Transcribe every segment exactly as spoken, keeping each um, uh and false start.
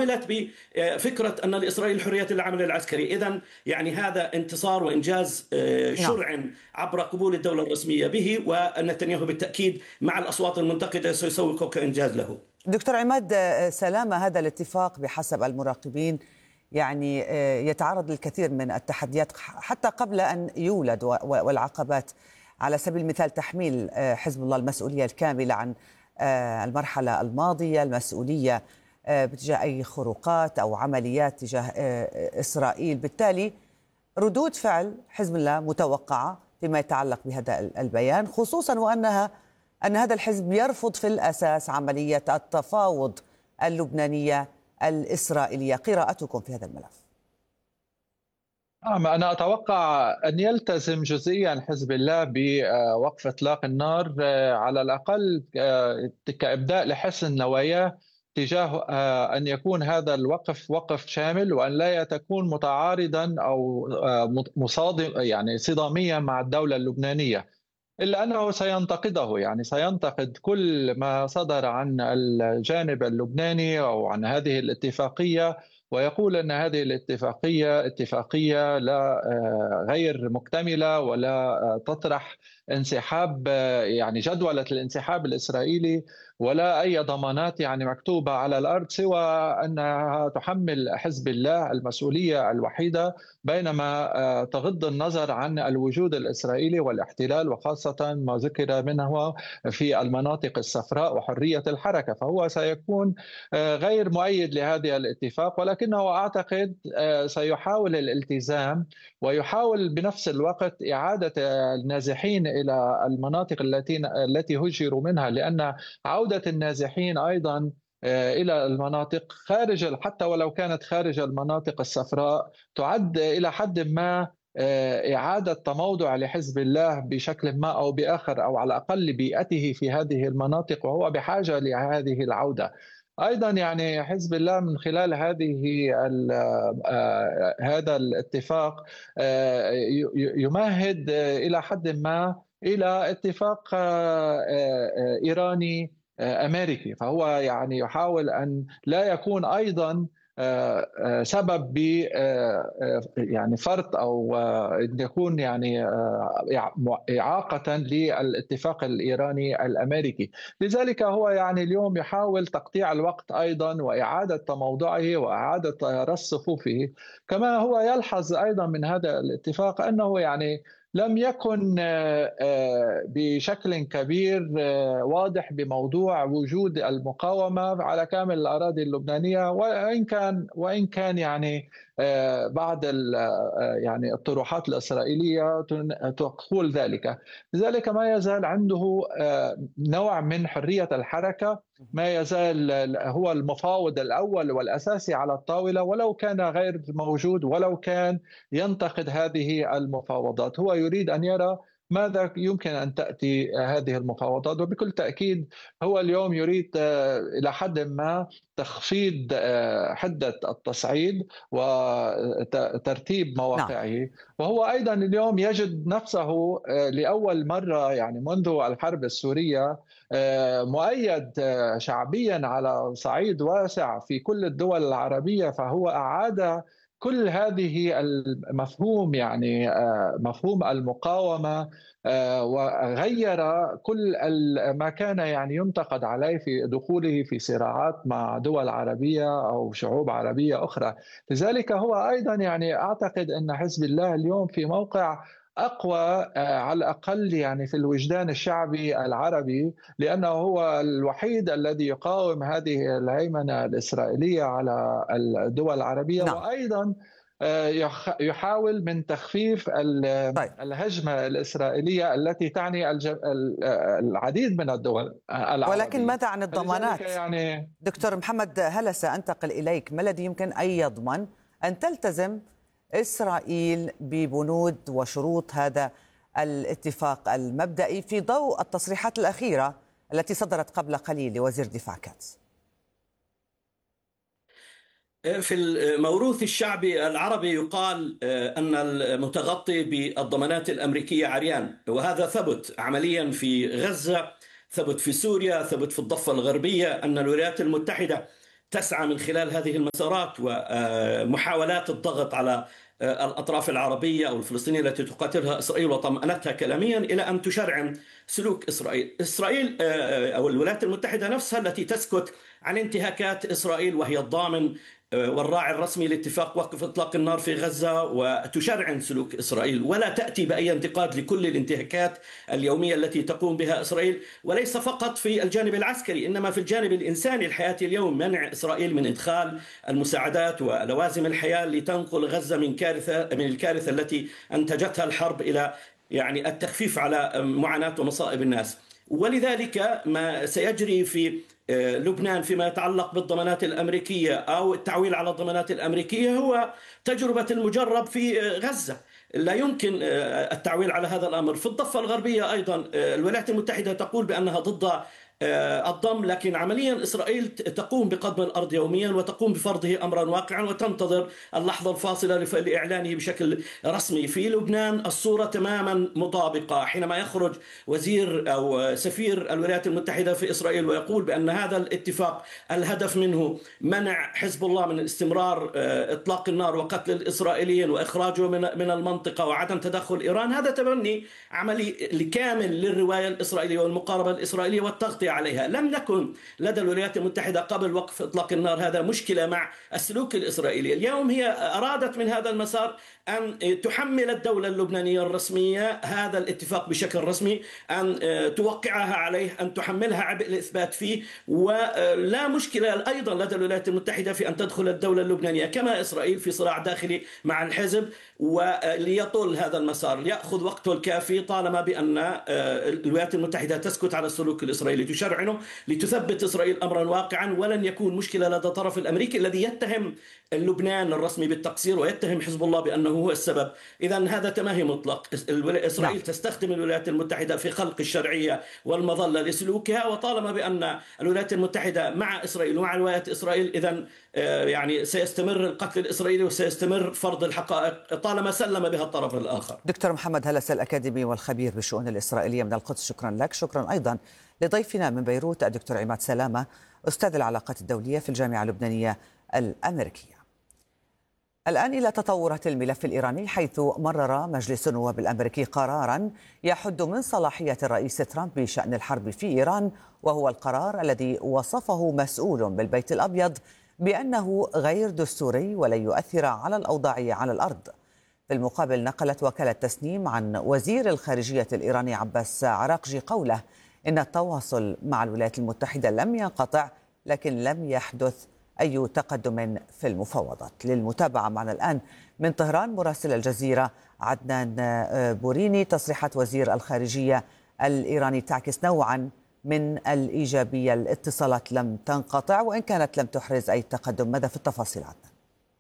قبلت بفكرة أن لإسرائيل حرية العمل العسكري. إذن يعني هذا انتصار وإنجاز شرع عبر قبول الدولة الرسمية به، ونتنياهو بالتأكيد مع الأصوات المنتقدة سيسوق كإنجاز له. دكتور عماد سلامة، هذا الاتفاق بحسب المراقبين يعني يتعرض للكثير من التحديات حتى قبل أن يولد، والعقبات على سبيل المثال تحميل حزب الله المسؤولية الكاملة عن المرحلة الماضية، المسؤولية باتجاه أي خروقات أو عمليات تجاه إسرائيل. بالتالي ردود فعل حزب الله متوقعة فيما يتعلق بهذا البيان، خصوصا وأنها أن هذا الحزب يرفض في الأساس عملية التفاوض اللبنانية الإسرائيلية. قراءتكم في هذا الملف؟ نعم، أنا أتوقع أن يلتزم جزئيا حزب الله بوقف إطلاق النار على الأقل كإبداء لحسن نواياه تجاه أن يكون هذا الوقف وقف شامل، وأن لا تكون متعارضا أو مصادم يعني صداميا مع الدولة اللبنانية، إلا أنه سينتقده، يعني سينتقد كل ما صدر عن الجانب اللبناني أو عن هذه الاتفاقية، ويقول أن هذه الاتفاقية اتفاقية لا غير مكتملة ولا تطرح انسحاب يعني جدولة الانسحاب الإسرائيلي ولا أي ضمانات يعني مكتوبة على الأرض، سوى أنها تحمل حزب الله المسؤولية الوحيدة، بينما تغض النظر عن الوجود الإسرائيلي والاحتلال، وخاصة ما ذكر منه في المناطق الصفراء وحرية الحركة. فهو سيكون غير مؤيد لهذه الاتفاق، ولكنه أعتقد سيحاول الالتزام ويحاول بنفس الوقت إعادة النازحين إلى المناطق التي التي هجروا منها، لأن عودة النازحين أيضا إلى المناطق خارج حتى ولو كانت خارج المناطق الصفراء تعد إلى حد ما إعادة تموضع لحزب الله بشكل ما أو بآخر، أو على الأقل بيئته في هذه المناطق، وهو بحاجة لهذه العودة. أيضا يعني حزب الله من خلال هذه هذا الاتفاق يمهد إلى حد ما إلى اتفاق إيراني أمريكي، فهو يعني يحاول أن لا يكون أيضا سبب ب يعني فرط أو أن يكون يعني إعاقة للاتفاق الإيراني الأمريكي. لذلك هو يعني اليوم يحاول تقطيع الوقت أيضا وإعادة تموضعه وإعادة رص صفوفه. كما هو يلحظ أيضا من هذا الاتفاق أنه يعني لم يكن بشكل كبير واضح يعني وجود المقاومة على كامل الأراضي اللبنانية، وإن كان وإن كان يعني بعض يعني الطروحات الإسرائيلية تقول ذلك. لذلك ما يزال عنده نوع من حرية الحركة، ما يزال هو المفاوض الأول والأساسي على الطاولة، ولو كان غير موجود ولو كان ينتقد هذه المفاوضات. هو يريد أن يرى ماذا يمكن أن تأتي هذه المفاوضات، وبكل تأكيد هو اليوم يريد إلى حد ما تخفيض حدة التصعيد وترتيب مواقعه. نعم. وهو أيضا اليوم يجد نفسه لأول مرة يعني منذ الحرب السورية مؤيد شعبيا على صعيد واسع في كل الدول العربية، فهو أعاد كل هذه المفهوم يعني مفهوم المقاومة، وغير كل ما كان يعني ينتقد عليه في دخوله في صراعات مع دول عربية أو شعوب عربية أخرى. لذلك هو أيضا يعني أعتقد أن حزب الله اليوم في موقع أقوى على الأقل يعني في الوجدان الشعبي العربي، لأنه هو الوحيد الذي يقاوم هذه الهيمنة الإسرائيلية على الدول العربية. نعم. وأيضا يحاول من تخفيف الهجمة الإسرائيلية التي تعني العديد من الدول العربية. ولكن ماذا عن الضمانات؟ يعني دكتور محمد هلا سأنتقل إليك. ما الذي يمكن أن يضمن أن تلتزم إسرائيل ببنود وشروط هذا الاتفاق المبدئي في ضوء التصريحات الأخيرة التي صدرت قبل قليل لوزير دفاع كاتس؟ في الموروث الشعبي العربي يقال أن المتغطي بالضمانات الأمريكية عريان، وهذا ثبت عمليا في غزة، ثبت في سوريا، ثبت في الضفة الغربية، أن الولايات المتحدة تسعى من خلال هذه المسارات ومحاولات الضغط على الأطراف العربية أو الفلسطينية التي تقاتلها إسرائيل وطمأنتها كلاميا إلى أن تشرعن سلوك إسرائيل. إسرائيل أو الولايات المتحدة نفسها التي تسكت عن انتهاكات إسرائيل وهي الضامن والراعي الرسمي لاتفاق وقف إطلاق النار في غزة، وتشرعن سلوك إسرائيل ولا تأتي بأي انتقاد لكل الانتهاكات اليومية التي تقوم بها إسرائيل، وليس فقط في الجانب العسكري إنما في الجانب الإنساني الحياتي اليوم. منع إسرائيل من إدخال المساعدات ولوازم الحياة لتنقل غزة من كارثة من الكارثة التي أنتجتها الحرب إلى يعني التخفيف على معاناة ومصائب الناس. ولذلك ما سيجري في لبنان فيما يتعلق بالضمانات الأمريكية أو التعويل على الضمانات الأمريكية هو تجربة المجرب في غزة. لا يمكن التعويل على هذا الأمر. في الضفة الغربية أيضا الولايات المتحدة تقول بأنها ضد الضم، لكن عمليا إسرائيل تقوم بقضم الأرض يوميا وتقوم بفرضه أمرا واقعا وتنتظر اللحظة الفاصلة لإعلانه بشكل رسمي. في لبنان الصورة تماما مطابقة. حينما يخرج وزير أو سفير الولايات المتحدة في إسرائيل ويقول بأن هذا الاتفاق الهدف منه منع حزب الله من استمرار إطلاق النار وقتل الإسرائيليين وإخراجه من المنطقة وعدم تدخل إيران، هذا تبني عملي كامل للرواية الإسرائيلية والمقاربة الإسرائيلية والتغطية عليها. لم نكن لدى الولايات المتحدة قبل وقف إطلاق النار هذا مشكلة مع السلوك الإسرائيلي. اليوم هي أرادت من هذا المسار أن تحمل الدولة اللبنانية الرسمية هذا الاتفاق بشكل رسمي، أن توقعها عليه، أن تحملها عبء الإثبات فيه. ولا مشكلة أيضا لدى الولايات المتحدة في أن تدخل الدولة اللبنانية كما إسرائيل في صراع داخلي مع الحزب، وليطول هذا المسار ليأخذ وقته الكافي طالما بأن الولايات المتحدة تسكت على السلوك الإسرائيلي تشرعنه لتثبت إسرائيل أمرا واقعا. ولن يكون مشكلة لدى الطرف الأمريكي الذي يتهم لبنان الرسمي بالتقصير ويتهم حزب الله بأنه هو السبب. إذن هذا تماهي مطلق. إسرائيل لا. تستخدم الولايات المتحدة في خلق الشرعية والمظلة لسلوكها، وطالما بأن الولايات المتحدة مع إسرائيل ومع رواية إسرائيل إذن يعني سيستمر القتل الإسرائيلي وسيستمر فرض الحقائق طالما سلم بها الطرف الآخر. دكتور محمد هلس الأكاديمي والخبير بالشؤون الإسرائيلية من القدس، شكرا لك. شكرا أيضا لضيفنا من بيروت الدكتور عماد سلامة أستاذ العلاقات الدولية في الجامعة اللبنانية الأمريكية. الآن إلى تطورات الملف الإيراني، حيث مرر مجلس النواب الأمريكي قراراً يحد من صلاحية الرئيس ترامب بشأن الحرب في إيران، وهو القرار الذي وصفه مسؤول بالبيت الأبيض بأنه غير دستوري ولن يؤثر على الأوضاع على الأرض. في المقابل نقلت وكالة تسنيم عن وزير الخارجية الإيراني عباس عراقجي قوله إن التواصل مع الولايات المتحدة لم ينقطع، لكن لم يحدث أي تقدم في المفاوضات. للمتابعة معنا الآن من طهران مراسل الجزيرة عدنان بوريني. تصريحات وزير الخارجية الإيراني تعكس نوعا من الإيجابية. الاتصالات لم تنقطع وإن كانت لم تحرز أي تقدم. ماذا في التفاصيل عدنان؟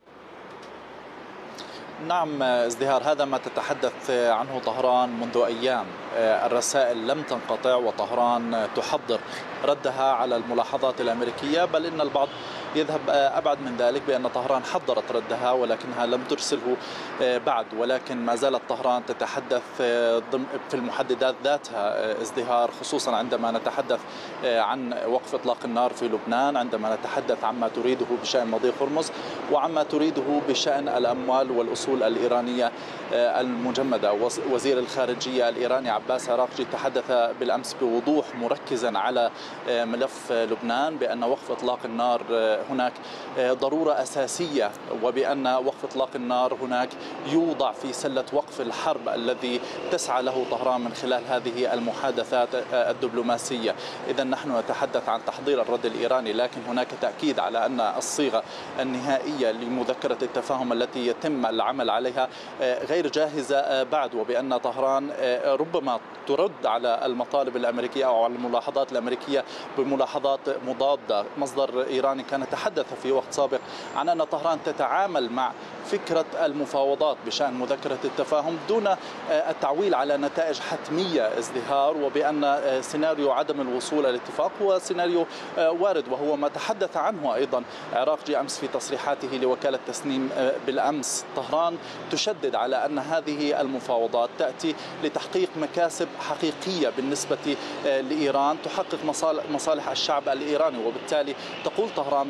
نعم ازدهار، هذا ما تتحدث عنه طهران منذ أيام. الرسائل لم تنقطع وطهران تحضر ردها على الملاحظات الأمريكية، بل إن البعض يذهب أبعد من ذلك بأن طهران حضرت ردها ولكنها لم ترسله بعد. ولكن ما زالت طهران تتحدث في المحددات ذاتها ازدهار، خصوصا عندما نتحدث عن وقف إطلاق النار في لبنان، عندما نتحدث عما تريده بشأن مضيق هرمز وعما تريده بشأن الأموال والأصول الإيرانية المجمدة. وزير الخارجية الإيراني عباس عراقجي تحدث بالأمس بوضوح مركزا على ملف لبنان بأن وقف إطلاق النار هناك ضرورة أساسية، وبأن وقف إطلاق النار هناك يوضع في سلة وقف الحرب الذي تسعى له طهران من خلال هذه المحادثات الدبلوماسية. إذا نحن نتحدث عن تحضير الرد الإيراني، لكن هناك تأكيد على أن الصيغة النهائية لمذكرة التفاهم التي يتم العمل عليها غير جاهزة بعد، وبأن طهران ربما ترد على المطالب الأمريكية أو على الملاحظات الأمريكية بملاحظات مضادة. مصدر إيراني كان يتحدث في وقت سابق عن أن طهران تتعامل مع فكرة المفاوضات بشأن مذكرة التفاهم دون التعويل على نتائج حتمية ازدهار، وبأن سيناريو عدم الوصول إلى الاتفاق هو سيناريو وارد، وهو ما تحدث عنه أيضا عراقجي أمس في تصريحاته لوكالة تسنيم بالأمس. طهران تشدد على أن هذه المفاوضات تأتي لتحقيق مكاسب حقيقية بالنسبة لإيران تحقق مصالح الشعب الإيراني، وبالتالي تقول طهران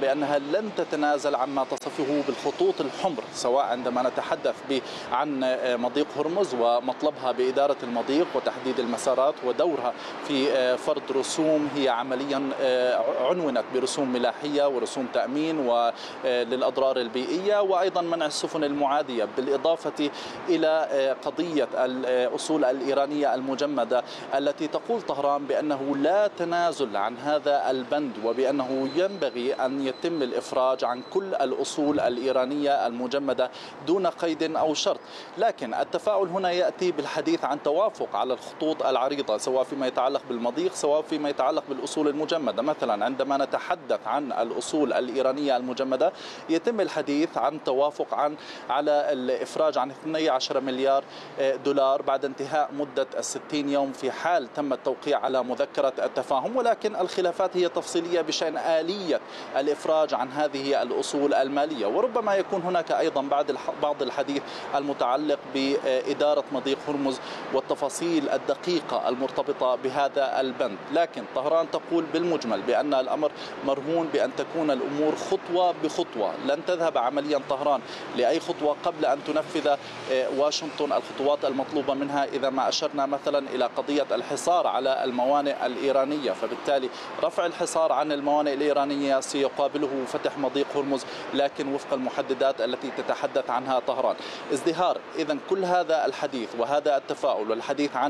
بأنها لن تتنازل عما تصفه بالخطوط الحمر، سواء عندما نتحدث عن مضيق هرمز ومطلبها بإدارة المضيق وتحديد المسارات ودورها في فرض رسوم هي عمليا عنونت برسوم ملاحية ورسوم تأمين وللأضرار البيئية، وأيضا منع السفن المعادية، بالإضافة إلى قضية الأصول الإيرانية المجمدة التي تقول طهران بأنه لا تنازل عن هذا البند وبأنه ينبغي أن يتم الإفراج عن كل الأصول الإيرانية المجمدة دون قيد أو شرط. لكن التفاؤل هنا يأتي بالحديث عن توافق على الخطوط العريضة، سواء فيما يتعلق بالمضيق سواء فيما يتعلق بالأصول المجمدة. مثلا عندما نتحدث عن الأصول الإيرانية المجمدة يتم الحديث عن توافق عن على الإفراج عن اثني عشر مليار دولار بعد انتهاء مدة الستين يوم في حال تم التوقيع على مذكرة التفاهم، ولكن الخلافات هي تفصيلية بشأن آلية الإفراج عن هذه الأصول المالية. وربما يكون هناك أيضا بعد بعض الحديث المتعلق بإدارة مضيق هرمز والتفاصيل الدقيقة المرتبطة بهذا البند. لكن طهران تقول بالمجمل بأن الأمر مرهون بأن تكون الأمور خطوة بخطوة، لن تذهب عمليا طهران لأي خطوة قبل أن تنفذ واشنطن الخطوات المطلوبة منها. إذا ما أشرنا مثلا إلى قضية الحصار على الموانئ الإيرانية، فبالتالي رفع الحصار عن الموانئ الإيرانية سيقابله فتح مضيق هرمز، لكن وفق المحددات التي تتحدث عنها طهران. ازدهار إذن كل هذا الحديث وهذا التفاؤل والحديث عن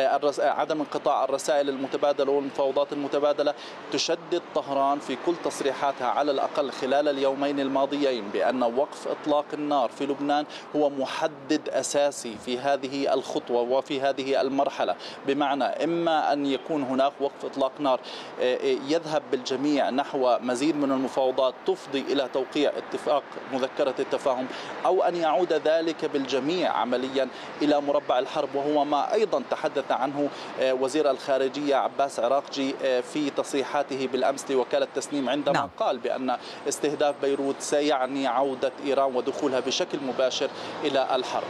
عدم انقطاع الرسائل المتبادلة والمفاوضات المتبادلة، تشدد طهران في كل تصريحاتها على الأقل خلال اليومين الماضيين بأن وقف إطلاق النار في لبنان هو محدد أساسي في هذه الخطوة وفي هذه المرحلة. بمعنى إما أن يكون هناك وقف إطلاق نار يذهب بالجميع نحو مزيد من المفاوضات تفضي إلى توقيع اتفاق مذكرة التفاهم، أو أن يعود ذلك بالجميع عمليا إلى مربع الحرب، وهو ما أيضا تحدث عنه وزير الخارجية عباس عراقجي في تصريحاته بالأمس لوكالة تسنيم عندما نعم. قال بأن استهداف بيروت سيعني عودة إيران ودخولها بشكل مباشر إلى الحرب.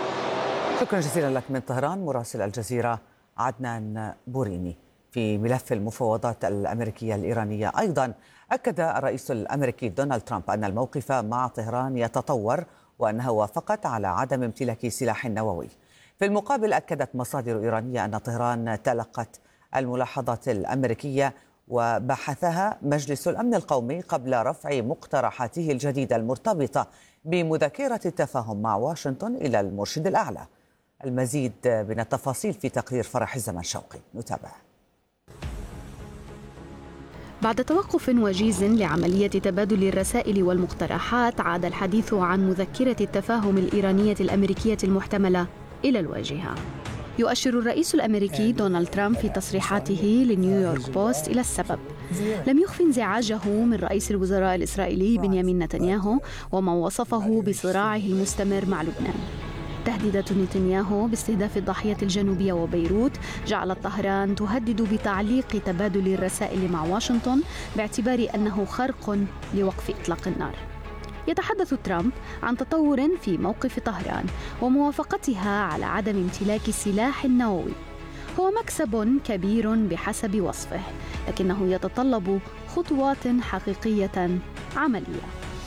شكرا جزيلا لك من طهران مراسل الجزيرة عدنان بوريني. في ملف المفاوضات الأمريكية الإيرانية أيضا أكد الرئيس الأمريكي دونالد ترامب أن الموقف مع طهران يتطور وأنها وافقت على عدم امتلاك سلاح نووي. في المقابل أكدت مصادر إيرانية أن طهران تلقت الملاحظات الأمريكية وبحثها مجلس الأمن القومي قبل رفع مقترحاته الجديدة المرتبطة بمذكرة التفاهم مع واشنطن إلى المرشد الأعلى. المزيد من التفاصيل في تقرير فرح الزمن شوقي، نتابع. بعد توقف وجيز لعملية تبادل الرسائل والمقترحات، عاد الحديث عن مذكرة التفاهم الإيرانية الأمريكية المحتملة إلى الواجهة. يؤشر الرئيس الأمريكي دونالد ترامب في تصريحاته لنيويورك بوست إلى السبب. لم يخف انزعاجه من رئيس الوزراء الإسرائيلي بنيامين نتنياهو وما وصفه بصراعه المستمر مع لبنان. تهديدات نتنياهو باستهداف الضاحية الجنوبية وبيروت جعلت طهران تهدد بتعليق تبادل الرسائل مع واشنطن باعتبار أنه خرق لوقف إطلاق النار. يتحدث ترامب عن تطور في موقف طهران وموافقتها على عدم امتلاك سلاح نووي. هو مكسب كبير بحسب وصفه، لكنه يتطلب خطوات حقيقية عملية.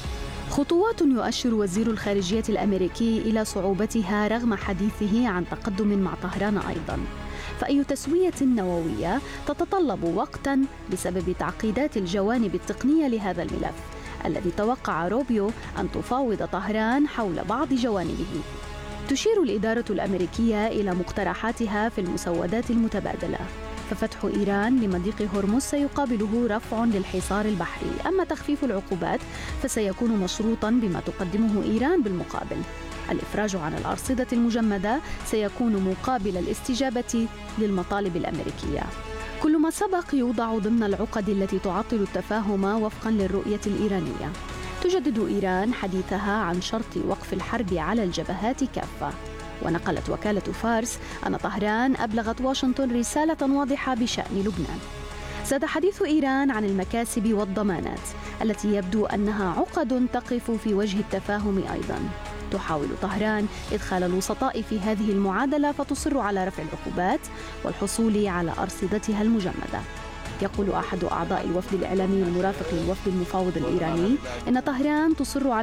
خطوات يؤشر وزير الخارجية الأمريكي إلى صعوبتها رغم حديثه عن تقدم مع طهران أيضاً. فأي تسوية نووية تتطلب وقتاً بسبب تعقيدات الجوانب التقنية لهذا الملف، الذي توقع روبيو أن تفاوض طهران حول بعض جوانبه. تشير الإدارة الأمريكية إلى مقترحاتها في المسودات المتبادلة، ففتح إيران لمضيق هرمز سيقابله رفع للحصار البحري، أما تخفيف العقوبات فسيكون مشروطاً بما تقدمه إيران بالمقابل. الإفراج عن الأرصدة المجمدة سيكون مقابل الاستجابة للمطالب الأمريكية. كل ما سبق يوضع ضمن العقد التي تعطل التفاهم وفقاً للرؤية الإيرانية. تجدد إيران حديثها عن شرط وقف الحرب على الجبهات كافة. ونقلت وكالة فارس أن طهران أبلغت واشنطن رسالة واضحة بشأن لبنان. زاد حديث إيران عن المكاسب والضمانات التي يبدو أنها عقد تقف في وجه التفاهم أيضاً. تحاول طهران إدخال الوسطاء في هذه المعادلة، فتصر على رفع العقوبات والحصول على أرصدتها المجمدة. يقول أحد أعضاء الوفد الإعلامي المرافق للوفد المفاوض الإيراني إن طهران تصر على